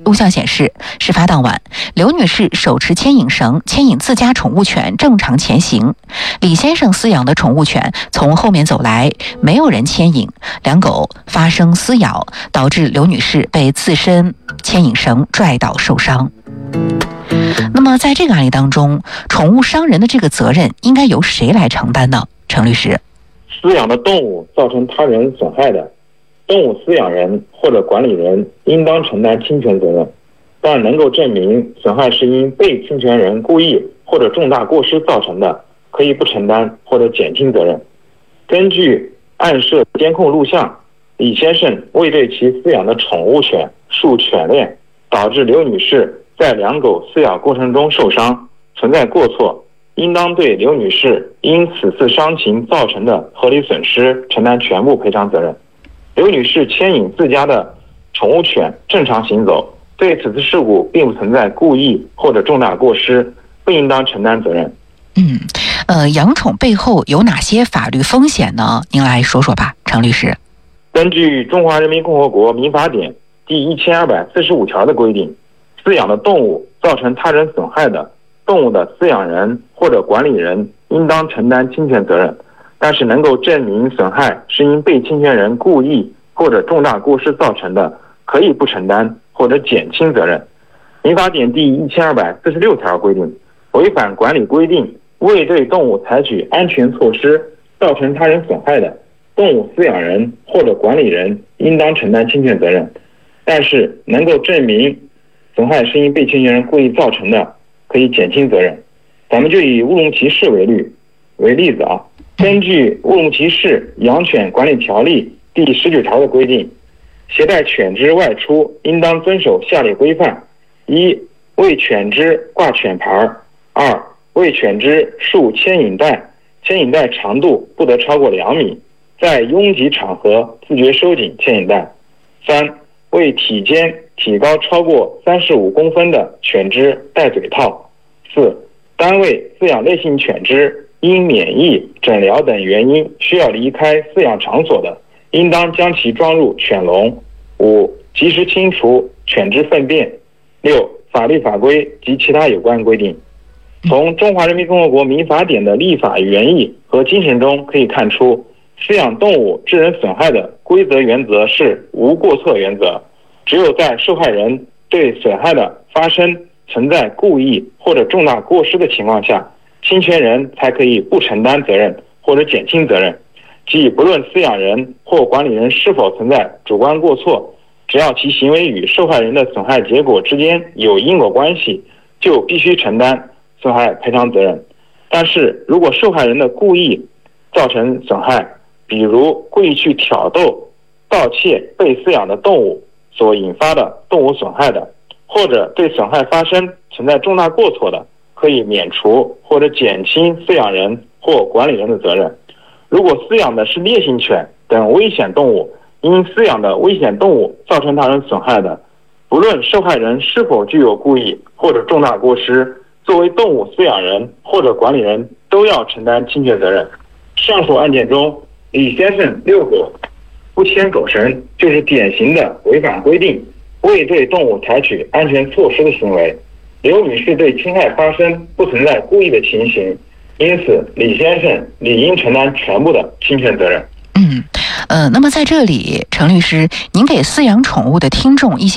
录像显示，事发当晚，刘女士手持牵引绳牵引自家宠物犬正常前行，李先生饲养的宠物犬从后面走来，没有人牵引，两狗发生撕咬，导致刘女士被自身牵引绳拽倒受伤。那么在这个案例当中，宠物伤人的这个责任应该由谁来承担呢？程律师， 饲养的动物造成他人损害的，动物饲养人或者管理人应当承担侵权责任，但能够证明损害是因被侵权人故意或者重大过失造成的，可以不承担或者减轻责任。根据案涉监控录像，李先生未对其饲养的宠物犬束犬链，导致刘女士在两狗饲养过程中受伤，存在过错，应当对刘女士因此次伤情造成的合理损失承担全部赔偿责任。刘女士牵引自家的宠物犬正常行走，对此次事故并不存在故意或者重大过失，不应当承担责任。 养宠背后有哪些法律风险呢？您来说说吧，程律师。 根据《中华人民共和国民法典》第1245条的规定，饲养的动物造成他人损害的，动物的饲养人或者管理人应当承担侵权责任，但是能够证明损害是因被侵权人故意或者重大过失造成的，可以不承担或者减轻责任。民法典第1246条规定，违反管理规定未对动物采取安全措施造成他人损害的，动物饲养人或者管理人应当承担侵权责任，但是能够证明损害是因被侵权人故意造成的，可以减轻责任。咱们就以乌鲁木齐市为例子啊。根据《乌鲁木齐市养犬管理条例》第19条的规定，携带犬只外出应当遵守下列规范：一、为犬只挂犬牌；二、为犬只束牵引带，牵引带长度不得超过2米，在拥挤场合自觉收紧牵引带；三、为体肩体高超过35公分的犬只戴嘴套；四、单位饲养类型犬只因免疫、诊疗等原因需要离开饲养场所的，应当将其装入犬笼；五、及时清除犬只粪便；六、法律法规及其他有关规定。从《中华人民共和国民法典》的立法原意和精神中可以看出，饲养动物致人损害的规则原则是无过错原则，只有在受害人对损害的发生存在故意或者重大过失的情况下，侵权人才可以不承担责任或者减轻责任，即不论饲养人或管理人是否存在主观过错，只要其行为与受害人的损害结果之间有因果关系，就必须承担损害赔偿责任。但是如果受害人的故意造成损害，比如故意去挑逗、盗窃被饲养的动物所引发的动物损害的，或者对损害发生存在重大过错的，可以免除或者减轻饲养人或管理人的责任。如果饲养的是烈性犬等危险动物，因饲养的危险动物造成他人损害的，不论受害人是否具有故意或者重大过失，作为动物饲养人或者管理人都要承担侵权责任。上述案件中，李先生遛狗不牵狗绳就是典型的违反规定未对动物采取安全措施的行为。刘女士对侵害发生不存在故意的情形，因此李先生理应承担全部的侵权责任。 那么在这里，程律师，您给饲养宠物的听众一些